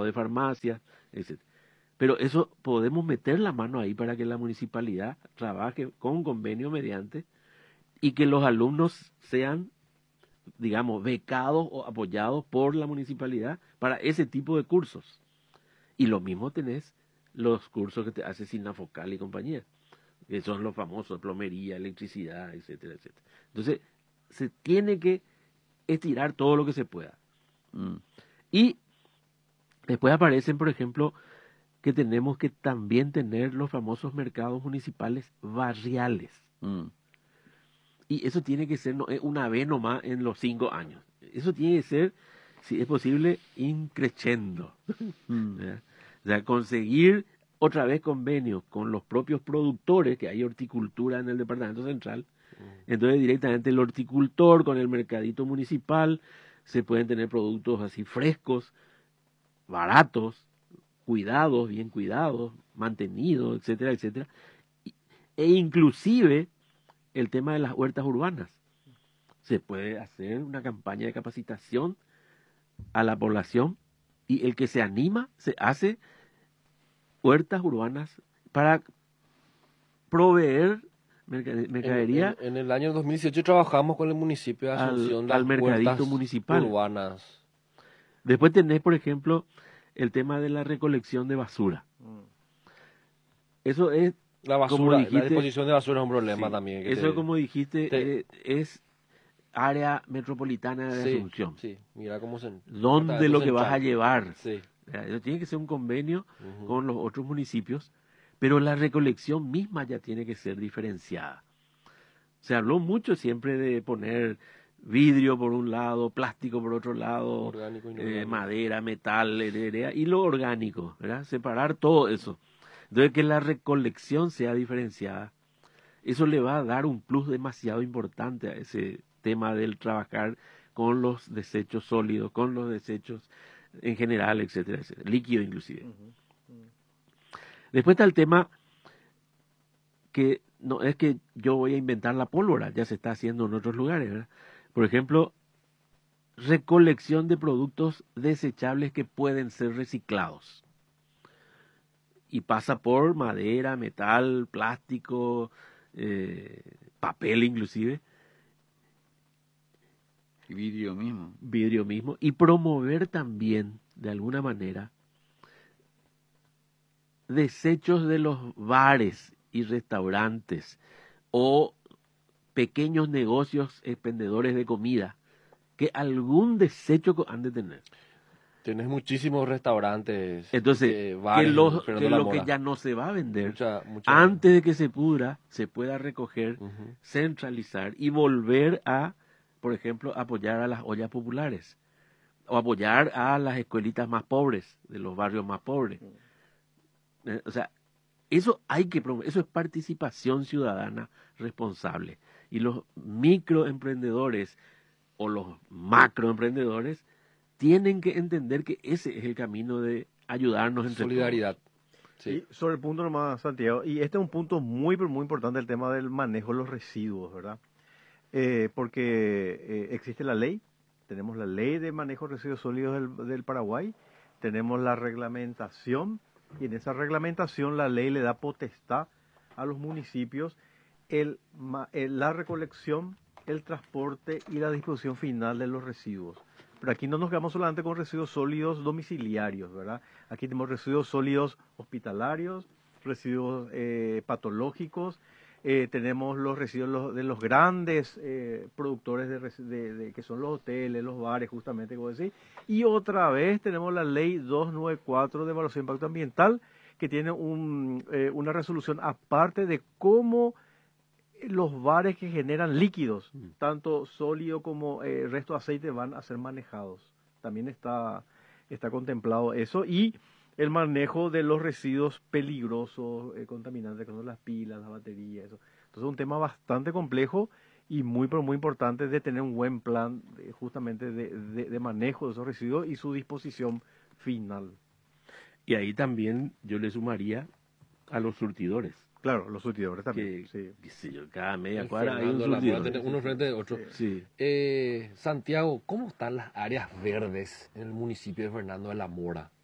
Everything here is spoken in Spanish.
de farmacias, etcétera. Pero eso podemos meter la mano ahí para que la municipalidad trabaje con convenio mediante y que los alumnos sean, digamos, becados o apoyados por la municipalidad para ese tipo de cursos. Y lo mismo tenés los cursos que te hace Sinafocal y compañía, que son los famosos, plomería, electricidad, etcétera, etcétera. Entonces, se tiene que estirar todo lo que se pueda. Y después aparecen, por ejemplo, que tenemos que también tener los famosos mercados municipales barriales. Y eso tiene que ser, no es una vez nomás en los 5 años. Eso tiene que ser, si es posible, increciendo. O sea, conseguir otra vez convenios con los propios productores, que hay horticultura en el departamento central. Entonces directamente el horticultor con el mercadito municipal se pueden tener productos así frescos, baratos, cuidados, bien cuidados, mantenidos, etcétera, etcétera. E inclusive el tema de las huertas urbanas. Se puede hacer una campaña de capacitación a la población y el que se anima se hace huertas urbanas para proveer mercadería. En el año 2018 trabajamos con el municipio de Asunción al mercadito municipal urbanas. Después tenés, por ejemplo, el tema de la recolección de basura. Eso es... La basura, dijiste, la disposición de basura es un problema también. Eso, como dijiste, es área metropolitana de Asunción. Sí, mira cómo se... ¿Dónde lo que vas a llevar? Sí. Eso tiene que ser un convenio con los otros municipios, pero la recolección misma ya tiene que ser diferenciada. Se habló mucho siempre de poner vidrio por un lado, plástico por otro lado, orgánico y madera, metal, y lo orgánico, ¿verdad? Separar todo eso. Entonces, que la recolección sea diferenciada, eso le va a dar un plus demasiado importante a ese tema del trabajar con los desechos sólidos, con los desechos en general, etcétera, etcétera, líquido inclusive. Después está el tema que no es que yo voy a inventar la pólvora, ya se está haciendo en otros lugares, ¿verdad? Por ejemplo, recolección de productos desechables que pueden ser reciclados. Y pasa por madera, metal, plástico, papel inclusive. Y vidrio mismo. Vidrio mismo. Y promover también, de alguna manera, desechos de los bares y restaurantes o pequeños negocios expendedores de comida que algún desecho han de tener. Tenés muchísimos restaurantes. Entonces, bares, que lo que ya no se va a vender, antes de que se pudra, se pueda recoger, centralizar y volver a, por ejemplo, apoyar a las ollas populares o apoyar a las escuelitas más pobres, de los barrios más pobres. O sea, eso hay que promover, eso es participación ciudadana responsable. Y los microemprendedores o los macroemprendedores tienen que entender que ese es el camino de ayudarnos entre solidaridad. Sí. Y sobre el punto nomás, Santiago, y este es un punto muy, pero muy importante, el tema del manejo de los residuos, ¿verdad? Porque existe la ley, tenemos la ley de manejo de residuos sólidos del Paraguay, tenemos la reglamentación, y en esa reglamentación la ley le da potestad a los municipios la recolección, el transporte y la disposición final de los residuos. Pero aquí no nos quedamos solamente con residuos sólidos domiciliarios, ¿verdad? Aquí tenemos residuos sólidos hospitalarios, residuos patológicos, tenemos los residuos de los grandes productores que son los hoteles, los bares, justamente, como decís. Y otra vez tenemos la ley 294 de evaluación de impacto ambiental, que tiene una resolución aparte de cómo los bares que generan líquidos, tanto sólido como resto de aceite, van a ser manejados. También está contemplado eso. Y el manejo de los residuos peligrosos, contaminantes, como las pilas, las baterías, eso. Entonces es un tema bastante complejo y muy, pero muy importante de tener un buen plan justamente de manejo de esos residuos y su disposición final. Y ahí también yo le sumaría a los surtidores. Claro, los surtidores también. Cada media cuadra hay un surtidor. Uno frente de otro. Sí. Santiago, ¿cómo están las áreas verdes en el municipio de Fernando de la Mora?